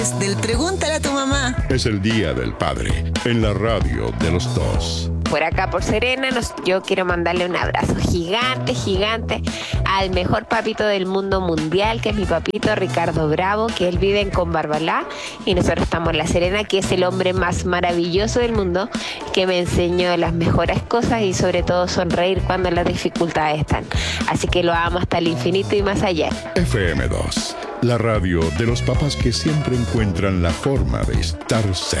Del Pregúntale a tu mamá. Es el Día del Padre, en la radio de los dos. Por acá, por Serena, yo quiero mandarle un abrazo gigante, gigante al mejor papito del mundo mundial, que es mi papito Ricardo Bravo, que él vive en Combarbalá y nosotros estamos en La Serena, que es el hombre más maravilloso del mundo, que me enseñó las mejores cosas y sobre todo sonreír cuando las dificultades están. Así que lo amo hasta el infinito y más allá. FM2, la radio de los papás que siempre encuentran la forma de estar cerca.